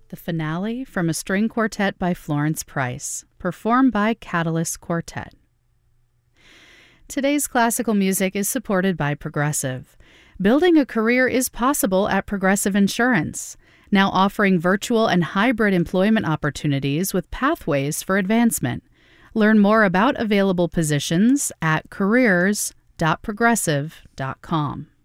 The finale from a string quartet by Florence Price, performed by Catalyst Quartet. Today's classical music is supported by Progressive. Building a career is possible at Progressive Insurance, now offering virtual and hybrid employment opportunities with pathways for advancement. Learn more about available positions at careers.progressive.com.